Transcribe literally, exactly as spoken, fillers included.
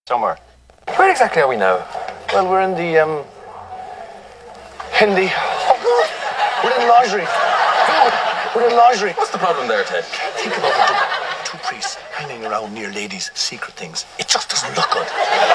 Somewhere. Where exactly are we now? Well, we're in the, um... In the... Oh, God! We're in lingerie. God, we're in lingerie. What's the problem there, Ted? Think about it. Two priests hanging around near ladies' secret things. It just doesn't look good.